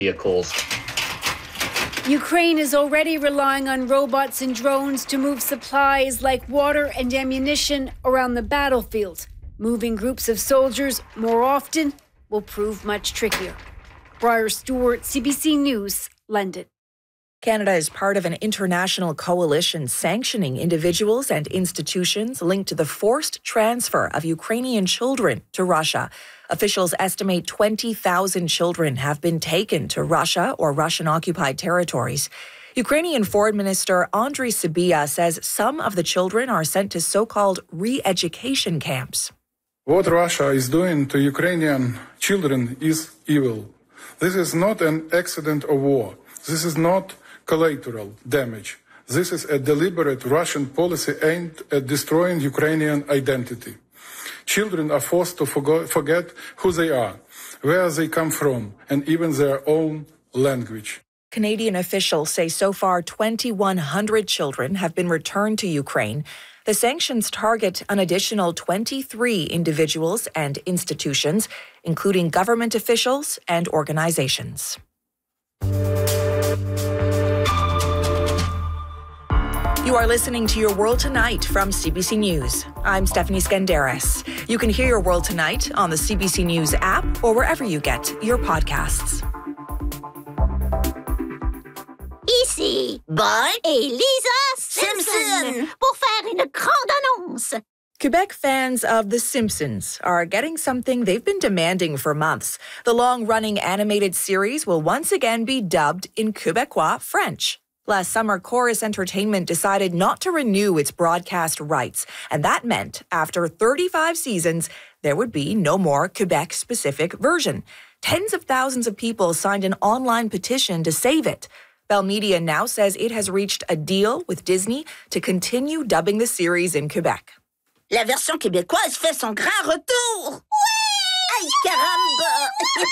vehicles. Ukraine is already relying on robots and drones to move supplies like water and ammunition around the battlefield. Moving groups of soldiers more often will prove much trickier. Briar Stewart, CBC News, London. Canada is part of an international coalition sanctioning individuals and institutions linked to the forced transfer of Ukrainian children to Russia. Officials estimate 20,000 children have been taken to Russia or Russian-occupied territories. Ukrainian Foreign Minister Andriy Sybiha says some of the children are sent to so-called re-education camps. What Russia is doing to Ukrainian children is evil. This is not an accident of war. This is not collateral damage. This is a deliberate Russian policy aimed at destroying Ukrainian identity. Children are forced to forget who they are, where they come from, and even their own language. Canadian officials say so far 2,100 children have been returned to Ukraine. The sanctions target an additional 23 individuals and institutions, including government officials and organizations. You are listening to Your World Tonight from CBC News. I'm Stephanie Skandaris. You can hear Your World Tonight on the CBC News app or wherever you get your podcasts. Ici, Bart et Lisa Simpson pour faire une grande annonce. Quebec fans of The Simpsons are getting something they've been demanding for months. The long-running animated series will once again be dubbed in Quebecois French. Last summer, Chorus Entertainment decided not to renew its broadcast rights, and that meant after 35 seasons, there would be no more Quebec-specific version. Tens of thousands of people signed an online petition to save it. Bell Media now says it has reached a deal with Disney to continue dubbing the series in Quebec. La version québécoise fait son grand retour! Ouais! Ay, caramba!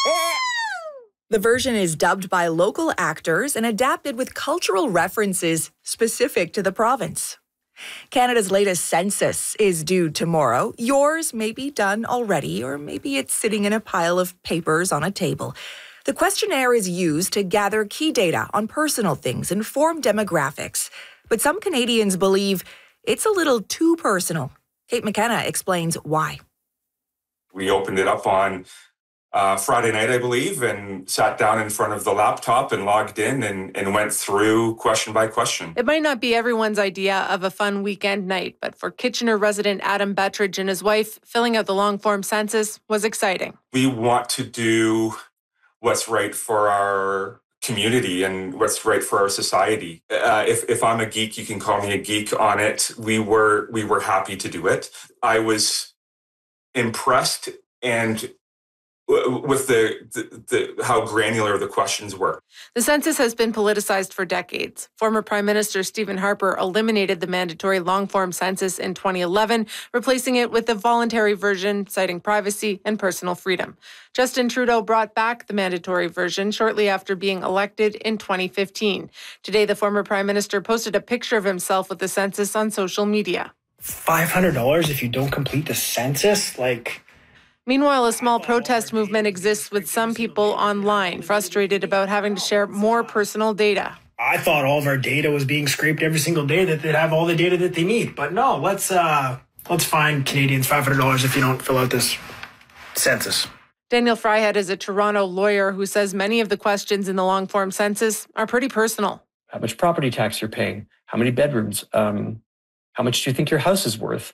The version is dubbed by local actors and adapted with cultural references specific to the province. Canada's latest census is due tomorrow. Yours may be done already, or maybe it's sitting in a pile of papers on a table. The questionnaire is used to gather key data on personal things and form demographics. But some Canadians believe it's a little too personal. Kate McKenna explains why. We opened it up on Friday night, I believe, and sat down in front of the laptop and logged in and went through question by question. It might not be everyone's idea of a fun weekend night, but for Kitchener resident Adam Bettridge and his wife, filling out the long-form census was exciting. We want to do what's right for our community and what's right for our society. If I'm a geek, you can call me a geek on it. We were happy to do it. I was impressed and with the how granular the questions were. The census has been politicized for decades. Former Prime Minister Stephen Harper eliminated the mandatory long-form census in 2011, replacing it with the voluntary version, citing privacy and personal freedom. Justin Trudeau brought back the mandatory version shortly after being elected in 2015. Today, the former Prime Minister posted a picture of himself with the census on social media. $500 if you don't complete the census? Meanwhile, a small protest movement exists with some people online, frustrated about having to share more personal data. I thought all of our data was being scraped every single day, that they'd have all the data that they need. But no, let's fine Canadians $500 if you don't fill out this census. Daniel Fryhead is a Toronto lawyer who says many of the questions in the long-form census are pretty personal. How much property tax you're paying? How many bedrooms? How much do you think your house is worth?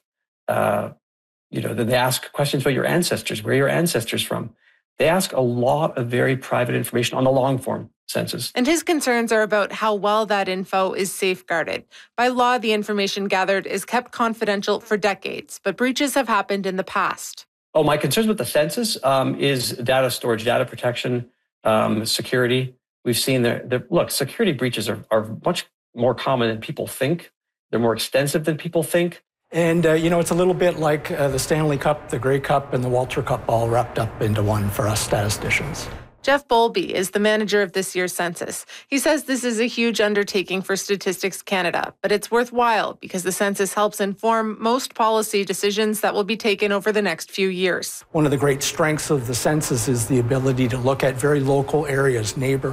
Then they ask questions about your ancestors, where are your ancestors from? They ask a lot of very private information on the long-form census. And his concerns are about how well that info is safeguarded. By law, the information gathered is kept confidential for decades, but breaches have happened in the past. Oh, my concerns with the census is data storage, data protection, security. We've seen look, security breaches are much more common than people think. They're more extensive than people think. And, it's a little bit like the Stanley Cup, the Grey Cup, and the Walter Cup all wrapped up into one for us statisticians. Jeff Bowlby is the manager of this year's census. He says this is a huge undertaking for Statistics Canada, but it's worthwhile because the census helps inform most policy decisions that will be taken over the next few years. One of the great strengths of the census is the ability to look at very local areas, neighborhoods.